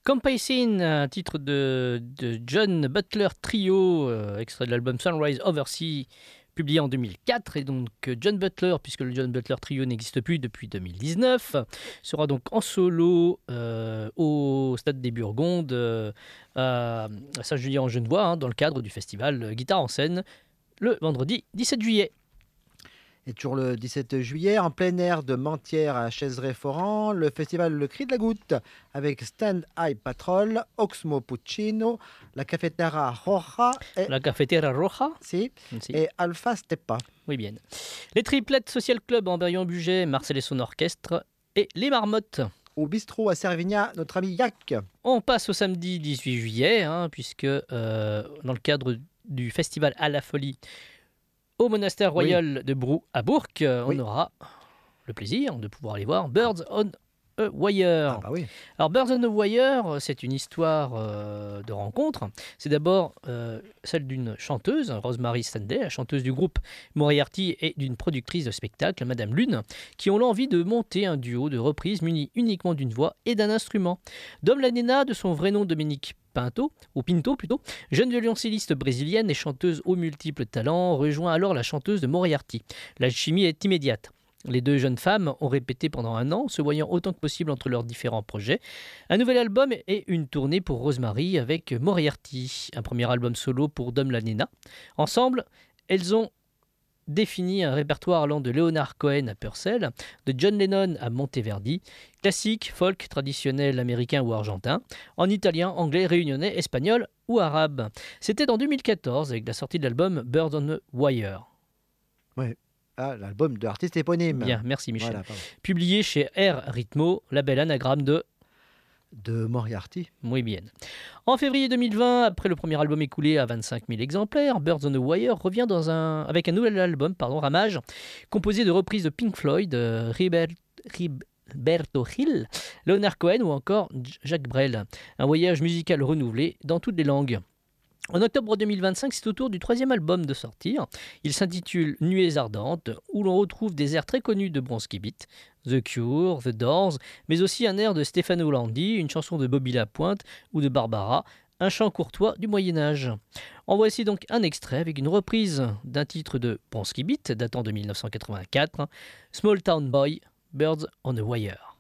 Compassin, un titre de John Butler Trio, extrait de l'album Sunrise Oversea, publié en 2004. Et donc John Butler, puisque le John Butler Trio n'existe plus depuis 2019, sera donc en solo au Stade des Burgondes à Saint-Julien-en-Genevois, dans le cadre du festival Guitare en scène, le vendredi 17 juillet. Et toujours le 17 juillet, en plein air de Mentières à Chaiseray-Foran, le festival Le Cri de la Goutte avec Stand Eye Patrol, Oxmo Puccino, la Cafetera Roja La Cafetera Roja si, Si. et Alpha Steppa. Oui, bien. Les Triplettes Social Club en Berrian-Bugey, Marcel et son orchestre, et les Marmottes. Au bistrot à Servigna, notre ami Yac. On passe au samedi 18 juillet, puisque dans le cadre du festival à la folie au monastère royal de Brou à Bourg, on aura le plaisir de pouvoir aller voir Birds on a Wire. Ah bah oui. Alors Birds on a Wire, c'est une histoire de rencontre. C'est d'abord celle d'une chanteuse, Rosemary Stanley, la chanteuse du groupe Moriarty, et d'une productrice de spectacle, Madame Lune, qui ont l'envie de monter un duo de reprises muni uniquement d'une voix et d'un instrument. Dom Lanena, de son vrai nom Dominique Pinto plutôt, jeune violoncelliste brésilienne et chanteuse aux multiples talents, rejoint alors la chanteuse de Moriarty. La chimie est immédiate. Les deux jeunes femmes ont répété pendant un an, se voyant autant que possible entre leurs différents projets. Un nouvel album et une tournée pour Rosemary avec Moriarty. Un premier album solo pour Dom Lanena. Ensemble, elles ont défini un répertoire allant de Leonard Cohen à Purcell, de John Lennon à Monteverdi, classique, folk, traditionnel américain ou argentin, en italien, anglais, réunionnais, espagnol ou arabe. C'était en 2014 avec la sortie de l'album Birds on a Wire. Ouais. Ah, l'album de l'artiste éponyme. Bien, merci Michel. Voilà, publié chez R Ritmo, label anagramme de Moriarty. Muy bien. En février 2020, après le premier album écoulé à 25 000 exemplaires, Birds on a Wire revient avec un nouvel album, Ramage, composé de reprises de Pink Floyd, Roberto Gil, Leonard Cohen ou encore Jacques Brel. Un voyage musical renouvelé dans toutes les langues. En octobre 2025, c'est au tour du troisième album de sortir. Il s'intitule Nuées ardentes, où l'on retrouve des airs très connus de Bronski Beat, The Cure, The Doors, mais aussi un air de Stefano Landi, une chanson de Bobby Lapointe ou de Barbara, un chant courtois du Moyen-Âge. En voici donc un extrait avec une reprise d'un titre de Bronski Beat datant de 1984, Small Town Boy, Birds on a Wire.